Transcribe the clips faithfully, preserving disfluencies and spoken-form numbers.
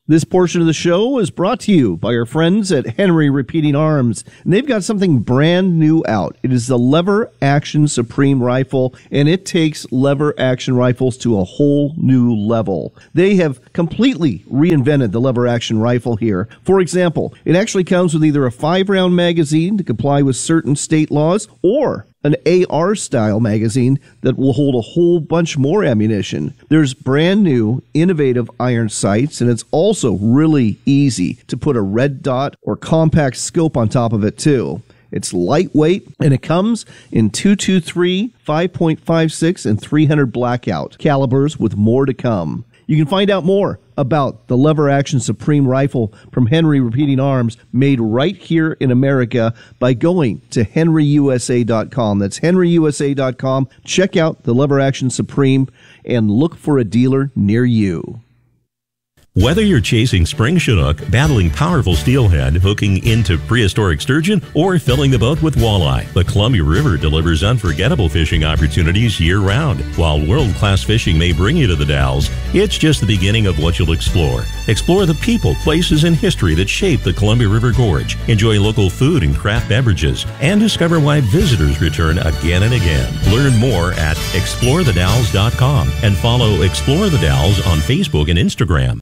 This portion of the show is brought to you by our friends at Henry Repeating Arms, and they've got something brand new out. It is the Lever Action Supreme Rifle, and it takes lever action rifles to a whole new level. They have completely reinvented the lever action rifle here. For example, it actually comes with either a five-round magazine to comply with certain state laws, or an A R-style magazine that will hold a whole bunch more ammunition. There's brand new, innovative iron sights, and it's also really easy to put a red dot or compact scope on top of it, too. It's lightweight, and it comes in two twenty-three, five point five six, and three hundred blackout calibers with more to come. You can find out more about the Lever Action Supreme Rifle from Henry Repeating Arms, made right here in America, by going to henry u s a dot com. That's henry u s a dot com. Check out the Lever Action Supreme and look for a dealer near you. Whether you're chasing spring chinook, battling powerful steelhead, hooking into prehistoric sturgeon, or filling the boat with walleye, the Columbia River delivers unforgettable fishing opportunities year-round. While world-class fishing may bring you to the Dalles, it's just the beginning of what you'll explore. Explore the people, places, and history that shape the Columbia River Gorge. Enjoy local food and craft beverages, and discover why visitors return again and again. Learn more at explore the dalles dot com and follow Explore the Dalles on Facebook and Instagram.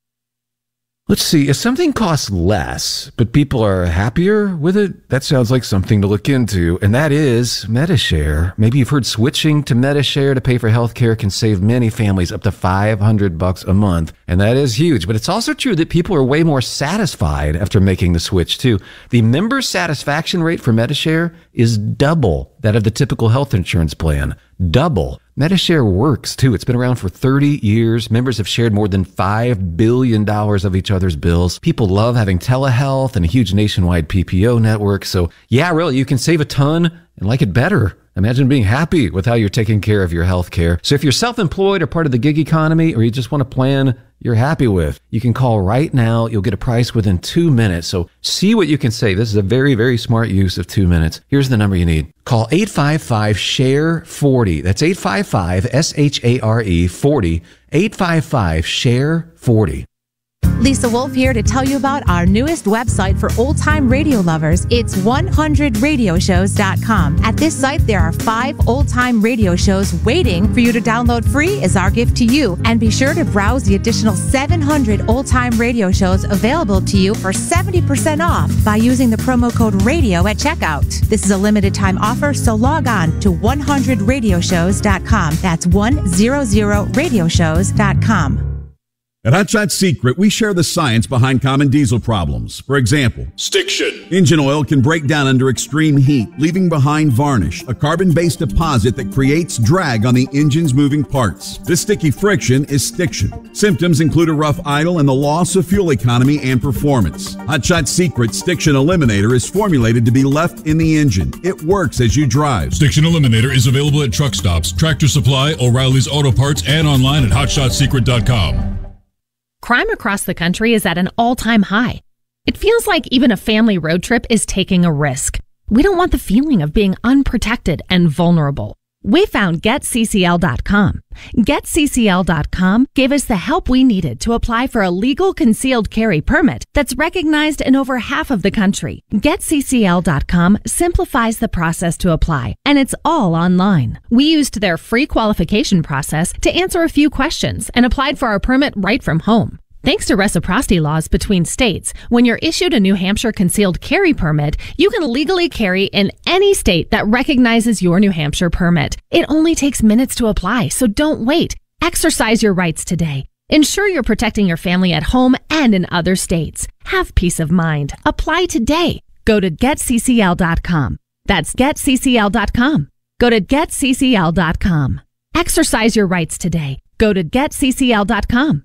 Let's see, if something costs less, but people are happier with it, that sounds like something to look into, and that is Medi-Share. Maybe you've heard switching to Medi-Share to pay for healthcare can save many families up to five hundred bucks a month, and that is huge. But it's also true that people are way more satisfied after making the switch, too. The member satisfaction rate for Medi-Share is double that of the typical health insurance plan. Double. Medi-Share works, too. It's been around for thirty years. Members have shared more than five billion dollars of each other's bills. People love having telehealth and a huge nationwide P P O network. So, yeah, really, you can save a ton and like it better. Imagine being happy with how you're taking care of your health care. So if you're self-employed or part of the gig economy, or you just want a plan you're happy with, you can call right now. You'll get a price within two minutes. So see what you can save. This is a very, very smart use of two minutes. Here's the number you need. Call eight five five, S H A R E, forty. That's eight five five, S H A R E, forty. eight five five, S H A R E, forty. Lisa Wolf here to tell you about our newest website for old-time radio lovers. It's one hundred radio shows dot com. At this site, there are five old-time radio shows waiting for you to download free as our gift to you. And be sure to browse the additional seven hundred old-time radio shows available to you for seventy percent off by using the promo code RADIO at checkout. This is a limited-time offer, so log on to one hundred radio shows dot com. That's one hundred radio shows dot com. At Hot Shot Secret, we share the science behind common diesel problems. For example, stiction. Engine oil can break down under extreme heat, leaving behind varnish, a carbon-based deposit that creates drag on the engine's moving parts. This sticky friction is stiction. Symptoms include a rough idle and the loss of fuel economy and performance. Hot Shot Secret Stiction Eliminator is formulated to be left in the engine. It works as you drive. Stiction Eliminator is available at truck stops, Tractor Supply, O'Reilly's Auto Parts, and online at hot shot secret dot com. Crime across the country is at an all-time high. It feels like even a family road trip is taking a risk. We don't want the feeling of being unprotected and vulnerable. We found get c c l dot com. get c c l dot com gave us the help we needed to apply for a legal concealed carry permit that's recognized in over half of the country. get c c l dot com simplifies the process to apply, and it's all online. We used their free qualification process to answer a few questions and applied for our permit right from home. Thanks to reciprocity laws between states, when you're issued a New Hampshire concealed carry permit, you can legally carry in any state that recognizes your New Hampshire permit. It only takes minutes to apply, so don't wait. Exercise your rights today. Ensure you're protecting your family at home and in other states. Have peace of mind. Apply today. Go to get c c l dot com. That's get c c l dot com. Go to get c c l dot com. Exercise your rights today. Go to get c c l dot com.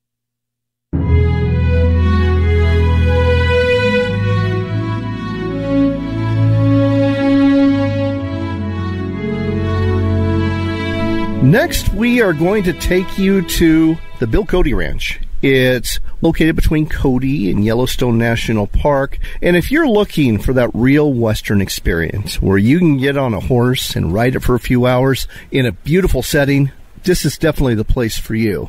Next, we are going to take you to the Bill Cody Ranch. It's located between Cody and Yellowstone National Park. And if you're looking for that real Western experience where you can get on a horse and ride it for a few hours in a beautiful setting, this is definitely the place for you.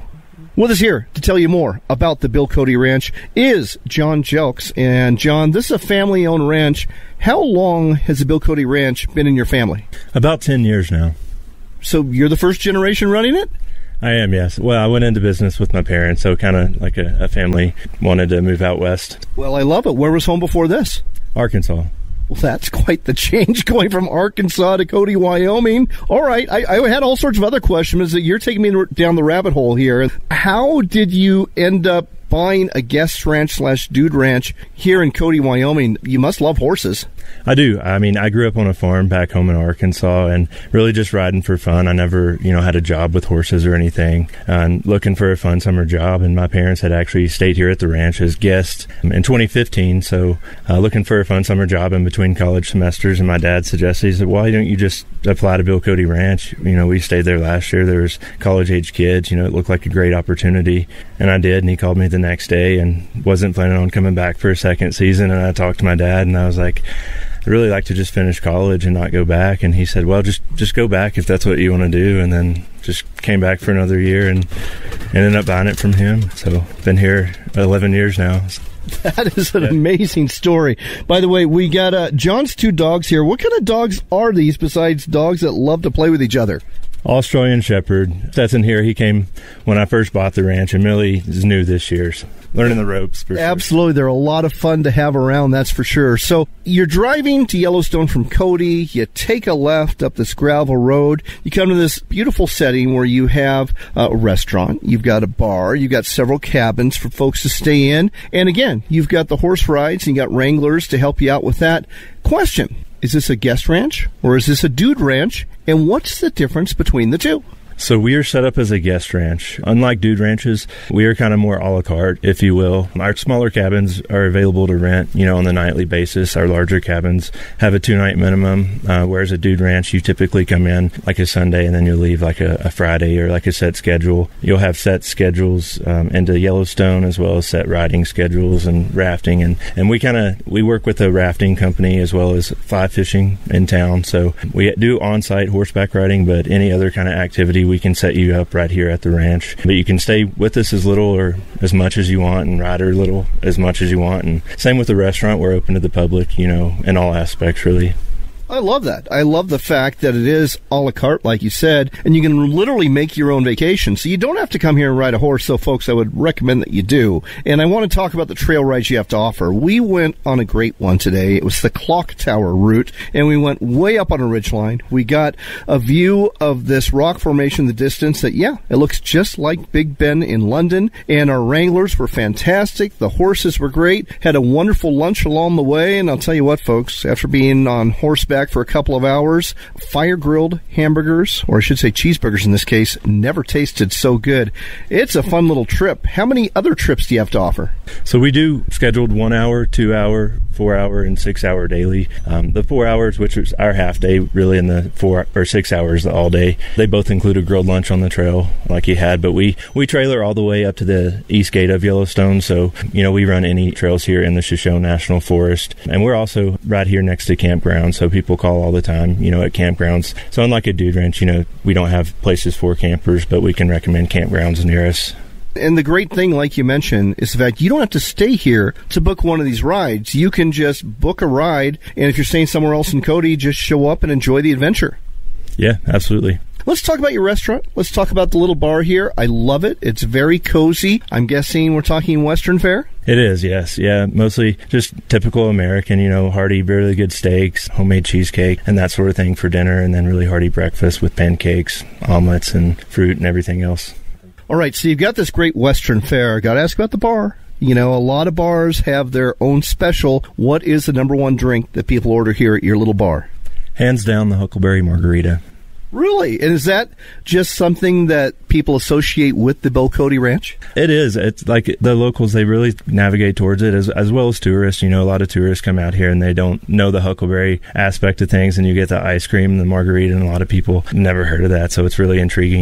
With us here to tell you more about the Bill Cody Ranch is John Jelks. And John, this is a family-owned ranch. How long has the Bill Cody Ranch been in your family? About ten years now. So you're the first generation running it? I am, yes. Well, I went into business with my parents, so kind of like a, a family wanted to move out west. Well, I love it. Where was home before this? Arkansas. Well, that's quite the change going from Arkansas to Cody, Wyoming. All right. I, I had all sorts of other questions that you're taking me down the rabbit hole here. How did you end up buying a guest ranch slash dude ranch here in Cody, Wyoming? You must love horses. I do. I mean, I grew up on a farm back home in Arkansas and really just riding for fun. I never, you know, had a job with horses or anything, and looking for a fun summer job. And my parents had actually stayed here at the ranch as guests in twenty fifteen. So uh, looking for a fun summer job in between college semesters. And my dad suggested, he said, why don't you just apply to Bill Cody Ranch? You know, we stayed there last year. There was college age kids. You know, it looked like a great opportunity. And I did. And he called me the next day and wasn't planning on coming back for a second season. And I talked to my dad and I was like, I'd really like to just finish college and not go back. And he said, well, just just go back if that's what you want to do. And then just came back for another year and ended up buying it from him. So been here eleven years now. That is an amazing story. By the way, we got uh, John's two dogs here. What kind of dogs are these besides dogs that love to play with each other? Australian Shepherd. That's in here. He came when I first bought the ranch, and Millie is new this year. So learning the ropes. For Absolutely. Sure. They're a lot of fun to have around, that's for sure. So you're driving to Yellowstone from Cody. You take a left up this gravel road. You come to this beautiful setting where you have a restaurant. You've got a bar. You've got several cabins for folks to stay in. And again, you've got the horse rides and you got wranglers to help you out with that. Question. Is this a guest ranch or is this a dude ranch? And what's the difference between the two? So we are set up as a guest ranch. Unlike dude ranches, we are kind of more a la carte, if you will. Our smaller cabins are available to rent, you know, on the nightly basis. Our larger cabins have a two-night minimum, uh, whereas a dude ranch, you typically come in like a Sunday and then you'll leave like a, a Friday or like a set schedule. You'll have set schedules um, into Yellowstone as well as set riding schedules and rafting. And, and we kind of, we work with a rafting company as well as fly fishing in town. So we do on-site horseback riding, but any other kind of activity we can set you up right here at the ranch. But you can stay with us as little or as much as you want and ride a little as much as you want. And same with the restaurant. We're open to the public, you know, in all aspects, really. I love that. I love the fact that it is a la carte, like you said, and you can literally make your own vacation. So you don't have to come here and ride a horse. So, folks, I would recommend that you do. And I want to talk about the trail rides you have to offer. We went on a great one today. It was the Clock Tower route, and we went way up on a ridgeline. We got a view of this rock formation in the distance that, yeah, it looks just like Big Ben in London. And our wranglers were fantastic. The horses were great. Had a wonderful lunch along the way. And I'll tell you what, folks, after being on horseback for a couple of hours, fire-grilled hamburgers, or I should say cheeseburgers in this case, never tasted so good. It's a fun little trip. How many other trips do you have to offer? So we do scheduled one hour, two hour, four hour, and six hour daily. Um, the four hours, which is our half day, really, and the four or six hours all day, they both include a grilled lunch on the trail like you had, but we, we trailer all the way up to the east gate of Yellowstone. So, you know, we run any trails here in the Shoshone National Forest, and we're also right here next to campgrounds, so people call all the time, you know, at campgrounds. So unlike a dude ranch, you know, we don't have places for campers, but we can recommend campgrounds near us. And the great thing, like you mentioned, is the fact you don't have to stay here to book one of these rides. You can just book a ride, and if you're staying somewhere else in Cody, just show up and enjoy the adventure. Yeah, absolutely. Let's talk about your restaurant. Let's talk about the little bar here. I love it. It's very cozy. I'm guessing we're talking Western fare? It is, yes. Yeah, mostly just typical American, you know, hearty, really good steaks, homemade cheesecake, and that sort of thing for dinner, and then really hearty breakfast with pancakes, omelets, and fruit and everything else. All right, so you've got this great Western fare. Got to ask about the bar. You know, a lot of bars have their own special. What is the number one drink that people order here at your little bar? Hands down, the Huckleberry Margarita. Really? And is that just something that people associate with the Bill Cody Ranch? It is. It's like the locals, they really navigate towards it, as, as well as tourists. You know, a lot of tourists come out here and they don't know the Huckleberry aspect of things, and you get the ice cream, the margarita, and a lot of people never heard of that, so it's really intriguing.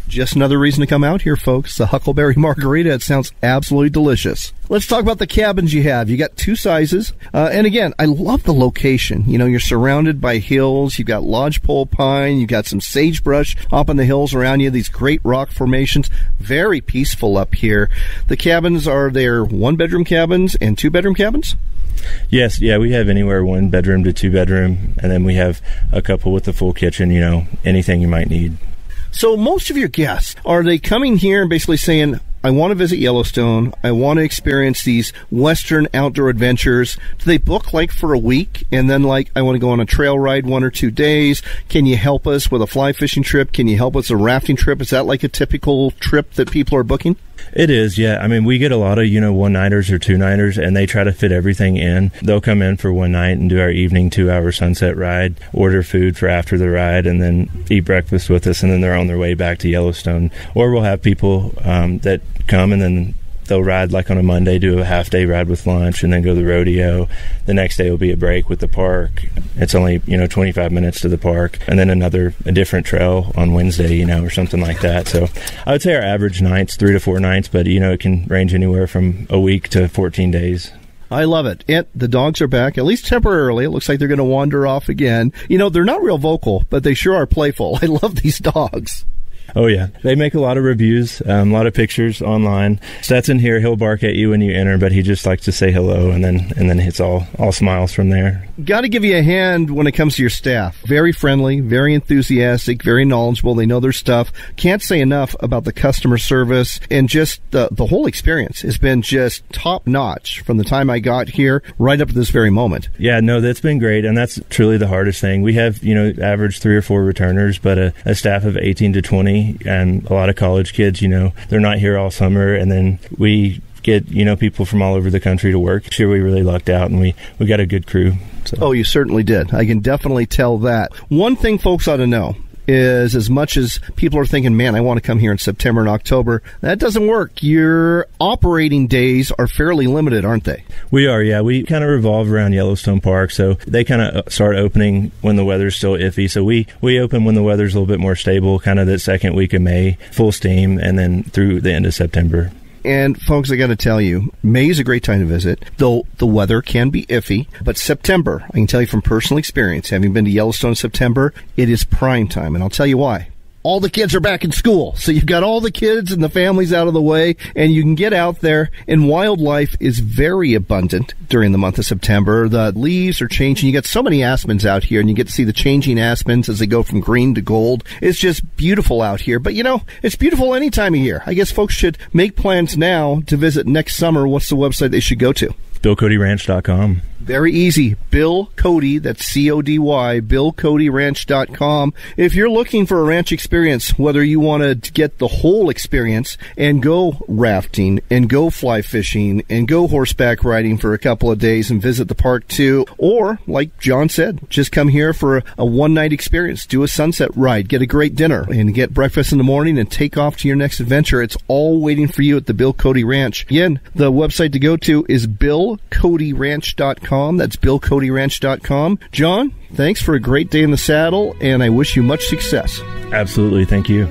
Just another reason to come out here, folks. The Huckleberry Margarita, it sounds absolutely delicious. Let's talk about the cabins you have. You got two sizes. Uh, and again, I love the location. You know, you're surrounded by hills. You've got lodgepole pine. You've got some sagebrush up on the hills around you. These great rock formations. Very peaceful up here. The cabins, are there one-bedroom cabins and two-bedroom cabins? Yes, yeah, we have anywhere one bedroom to two bedroom. And then we have a couple with a full kitchen, you know, anything you might need. So most of your guests, are they coming here and basically saying, I want to visit Yellowstone, I want to experience these Western outdoor adventures? Do they book like for a week and then like, I want to go on a trail ride one or two days? Can you help us with a fly fishing trip? Can you help us with a rafting trip? Is that like a typical trip that people are booking? It is, yeah. I mean, we get a lot of, you know, one-nighters or two-nighters, and they try to fit everything in. They'll come in for one night and do our evening two-hour sunset ride, order food for after the ride, and then eat breakfast with us, and then they're on their way back to Yellowstone. Or we'll have people um, that come and then they'll ride like on a Monday, do a half-day ride with lunch, and then go to the rodeo. The next day will be a break with the park. It's only, you know, twenty-five minutes to the park, and then another, a different trail on Wednesday, you know, or something like that. So I would say our average night's three to four nights, but, you know, it can range anywhere from a week to fourteen days. I love it. And the dogs are back, at least temporarily. It looks like they're going to wander off again. You know, they're not real vocal, but they sure are playful. I love these dogs. Oh, yeah. They make a lot of reviews, um, a lot of pictures online. Stetson here, he'll bark at you when you enter, but he just likes to say hello, and then and then it's all, all smiles from there. Got to give you a hand when it comes to your staff. Very friendly, very enthusiastic, very knowledgeable. They know their stuff. Can't say enough about the customer service, and just the, the whole experience has been just top-notch from the time I got here right up to this very moment. Yeah, no, that's been great, and that's truly the hardest thing. We have, you know, average three or four returners, but a, a staff of eighteen to twenty, and a lot of college kids, you know, they're not here all summer, and then we get, you know, people from all over the country to work. Sure, we really lucked out, and we, we got a good crew. So. Oh, you certainly did. I can definitely tell that. One thing folks ought to know is, as much as people are thinking, man, I want to come here in September and October, that doesn't work. Your operating days are fairly limited, aren't they? We are, yeah. We kind of revolve around Yellowstone Park, so they kind of start opening when the weather's still iffy. So we, we open when the weather's a little bit more stable, kind of the second week of May, full steam, and then through the end of September. And, folks, I got to tell you, May is a great time to visit, though the weather can be iffy. But September, I can tell you from personal experience, having been to Yellowstone in September, it is prime time. And I'll tell you why. All the kids are back in school, so you've got all the kids and the families out of the way, and you can get out there, and wildlife is very abundant during the month of September. The leaves are changing. You get so many aspens out here, and you get to see the changing aspens as they go from green to gold. It's just beautiful out here. But, you know, it's beautiful any time of year. I guess folks should make plans now to visit next summer. What's the website they should go to? Bill Cody Ranch dot com. Very easy. Bill Cody, that's C O D Y, Bill Cody Ranch dot com. If you're looking for a ranch experience, whether you want to get the whole experience and go rafting and go fly fishing and go horseback riding for a couple of days and visit the park too, or, like John said, just come here for a, a one-night experience, do a sunset ride, get a great dinner, and get breakfast in the morning and take off to your next adventure, it's all waiting for you at the Bill Cody Ranch. Again, the website to go to is Bill Cody Ranch dot com. That's Bill Cody Ranch dot com. John, thanks for a great day in the saddle, and I wish you much success. Absolutely. Thank you.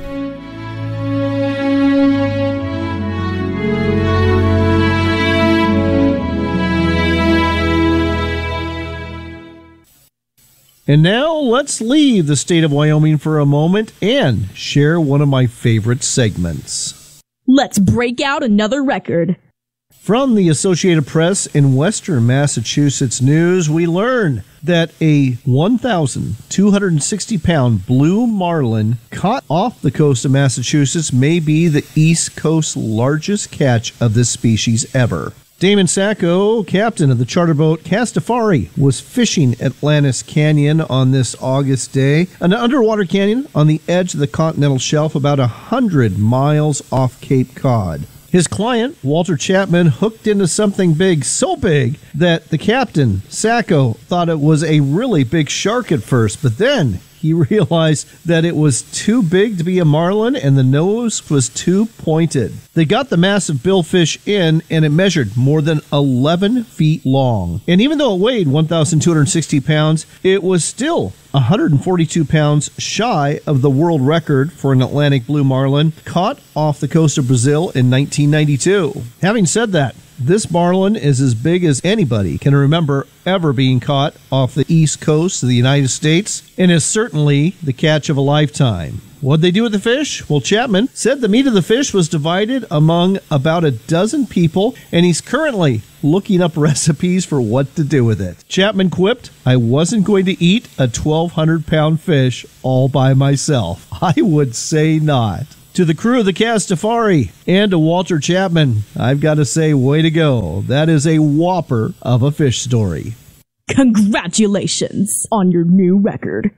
And now let's leave the state of Wyoming for a moment and share one of my favorite segments. Let's break out another record. From the Associated Press in Western Massachusetts News, we learn that a one thousand two hundred sixty pound blue marlin caught off the coast of Massachusetts may be the East Coast's largest catch of this species ever. Damon Sacco, captain of the charter boat Castafari, was fishing Atlantis Canyon on this August day, an underwater canyon on the edge of the continental shelf about one hundred miles off Cape Cod. His client, Walter Chapman, hooked into something big, so big that the captain, Sacco, thought it was a really big shark at first, but then he he realized that it was too big to be a marlin and the nose was too pointed. They got the massive billfish in, and it measured more than eleven feet long. And even though it weighed one thousand two hundred sixty pounds, it was still one hundred forty-two pounds shy of the world record for an Atlantic blue marlin caught off the coast of Brazil in nineteen ninety-two. Having said that, this marlin is as big as anybody can remember ever being caught off the east coast of the United States, and is certainly the catch of a lifetime. What'd they do with the fish? Well, Chapman said the meat of the fish was divided among about a dozen people, and he's currently looking up recipes for what to do with it. Chapman quipped, "I wasn't going to eat a twelve hundred pound fish all by myself." I would say not. To the crew of the Castafari and to Walter Chapman, I've got to say, way to go. That is a whopper of a fish story. Congratulations on your new record.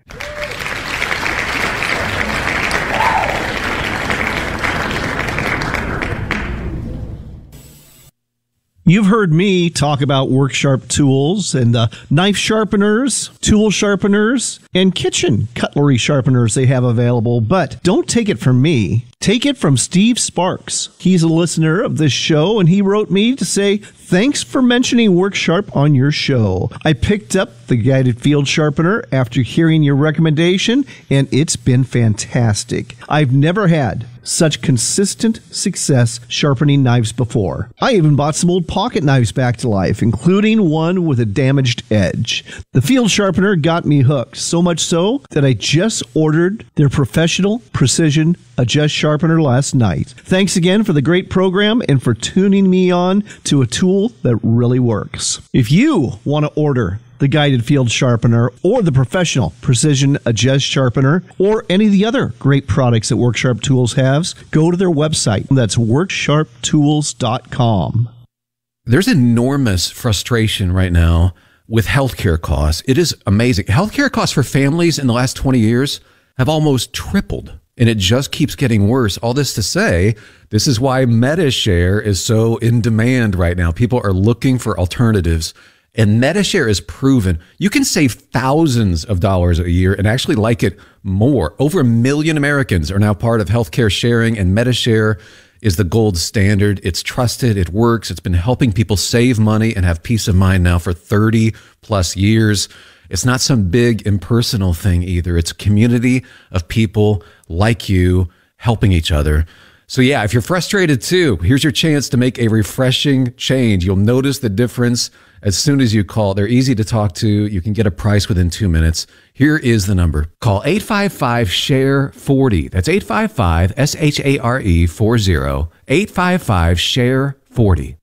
You've heard me talk about WorkSharp tools and uh, knife sharpeners, tool sharpeners, and kitchen cutlery sharpeners they have available. But don't take it from me. Take it from Steve Sparks. He's a listener of this show, and he wrote me to say, "Thanks for mentioning WorkSharp on your show. I picked up the guided field sharpener after hearing your recommendation, and it's been fantastic. I've never had such consistent success sharpening knives before. I even bought some old pocket knives back to life, including one with a damaged edge. The field sharpener got me hooked, so much so that I just ordered their professional precision adjust sharpener last night. Thanks again for the great program and for tuning me on to a tool that really works." If you want to order the guided field sharpener or the professional precision adjust sharpener or any of the other great products that WorkSharp Tools has, go to their website. That's work sharp tools dot com. There's enormous frustration right now with healthcare costs. It is amazing. Healthcare costs for families in the last twenty years have almost tripled, and it just keeps getting worse. All this to say, this is why MediShare is so in demand right now. People are looking for alternatives. And MediShare is proven you can save thousands of dollars a year and actually like it more. Over a million Americans are now part of healthcare sharing, and MediShare is the gold standard. It's trusted. It works. It's been helping people save money and have peace of mind now for thirty plus years. It's not some big impersonal thing either. It's a community of people like you helping each other. So yeah, if you're frustrated too, here's your chance to make a refreshing change. You'll notice the difference as soon as you call. They're easy to talk to. You can get a price within two minutes. Here is the number. Call eight five five, S H A R E, forty. That's eight five five, S H A R E, forty. eight five five, S H A R E, forty.